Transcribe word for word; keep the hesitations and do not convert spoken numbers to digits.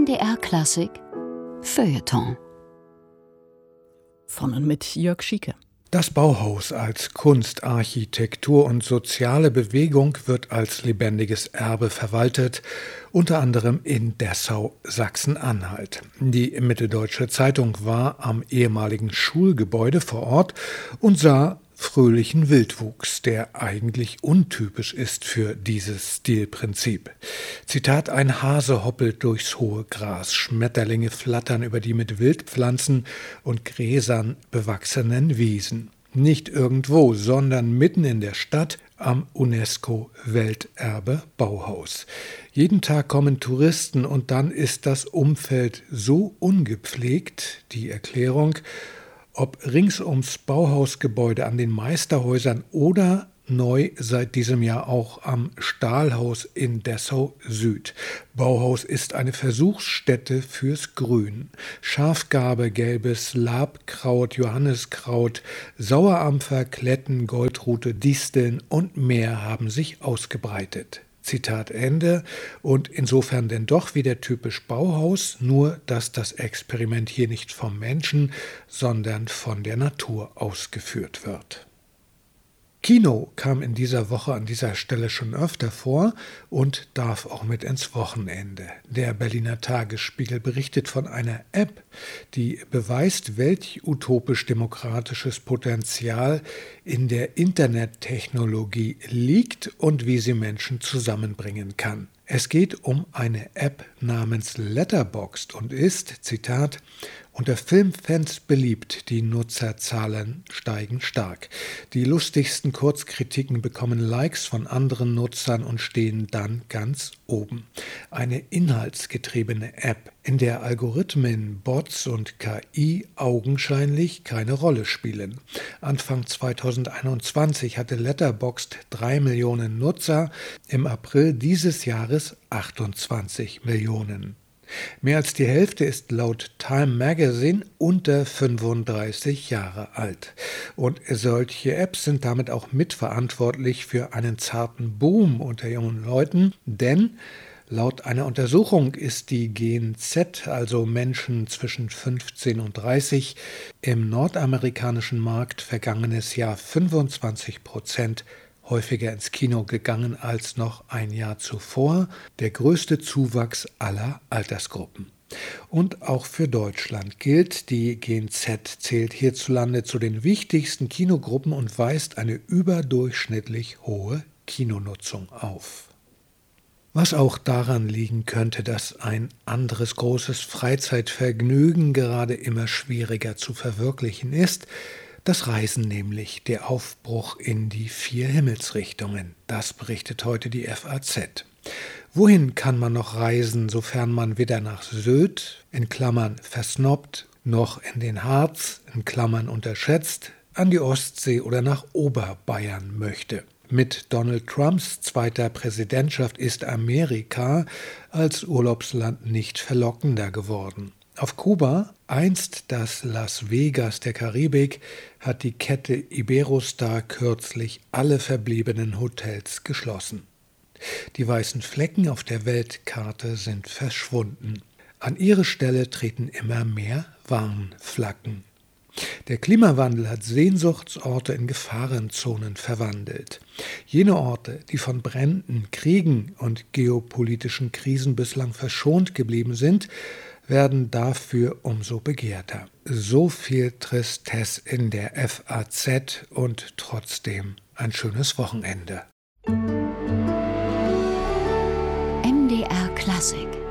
M D R Klassik Feuilleton. Von und mit Jörg Schieke. Das Bauhaus als Kunst, Architektur und soziale Bewegung wird als lebendiges Erbe verwaltet, unter anderem in Dessau, Sachsen-Anhalt. Die Mitteldeutsche Zeitung war am ehemaligen Schulgebäude vor Ort und sah fröhlichen Wildwuchs, der eigentlich untypisch ist für dieses Stilprinzip. Zitat: Ein Hase hoppelt durchs hohe Gras, Schmetterlinge flattern über die mit Wildpflanzen und Gräsern bewachsenen Wiesen. Nicht irgendwo, sondern mitten in der Stadt am UNESCO-Welterbe Bauhaus. Jeden Tag kommen Touristen und dann ist das Umfeld so ungepflegt, die Erklärung, ob rings ums Bauhausgebäude an den Meisterhäusern oder neu seit diesem Jahr auch am Stahlhaus in Dessau Süd. Bauhaus ist eine Versuchsstätte fürs Grün. Schafgarbe, gelbes Labkraut, Johanniskraut, Sauerampfer, Kletten, Goldrute, Disteln und mehr haben sich ausgebreitet. Zitat Ende. Und insofern denn doch wieder typisch Bauhaus, nur dass das Experiment hier nicht vom Menschen, sondern von der Natur ausgeführt wird. Kino kam in dieser Woche an dieser Stelle schon öfter vor und darf auch mit ins Wochenende. Der Berliner Tagesspiegel berichtet von einer App, die beweist, welch utopisch demokratisches Potenzial in der Internettechnologie liegt und wie sie Menschen zusammenbringen kann. Es geht um eine App namens Letterboxd und ist, Zitat, unter Filmfans beliebt, die Nutzerzahlen steigen stark. Die lustigsten Kurzkritiken bekommen Likes von anderen Nutzern und stehen dann ganz oben. Eine inhaltsgetriebene App, in der Algorithmen, Bots und K I augenscheinlich keine Rolle spielen. Anfang zweitausendeinundzwanzig hatte Letterboxd drei Millionen Nutzer, im April dieses Jahres achtundzwanzig Millionen. Mehr als die Hälfte ist laut Time Magazine unter fünfunddreißig Jahre alt. Und solche Apps sind damit auch mitverantwortlich für einen zarten Boom unter jungen Leuten, denn laut einer Untersuchung ist die Gen Z, also Menschen zwischen fünfzehn und dreißig, im nordamerikanischen Markt vergangenes Jahr fünfundzwanzig Prozent häufiger ins Kino gegangen als noch ein Jahr zuvor, der größte Zuwachs aller Altersgruppen. Und auch für Deutschland gilt, die Gen Z zählt hierzulande zu den wichtigsten Kinogruppen und weist eine überdurchschnittlich hohe Kinonutzung auf. Was auch daran liegen könnte, dass ein anderes großes Freizeitvergnügen gerade immer schwieriger zu verwirklichen ist, das Reisen nämlich, der Aufbruch in die vier Himmelsrichtungen. Das berichtet heute die F A Z. Wohin kann man noch reisen, sofern man weder nach Sylt, in Klammern versnobbt, noch in den Harz, in Klammern unterschätzt, an die Ostsee oder nach Oberbayern möchte? Mit Donald Trumps zweiter Präsidentschaft ist Amerika als Urlaubsland nicht verlockender geworden. Auf Kuba, einst das Las Vegas der Karibik, hat die Kette Iberostar kürzlich alle verbliebenen Hotels geschlossen. Die weißen Flecken auf der Weltkarte sind verschwunden. An ihre Stelle treten immer mehr Warnflaggen. Der Klimawandel hat Sehnsuchtsorte in Gefahrenzonen verwandelt. Jene Orte, die von Bränden, Kriegen und geopolitischen Krisen bislang verschont geblieben sind, werden dafür umso begehrter. So viel Tristesse in der F A Z und trotzdem ein schönes Wochenende. M D R Klassik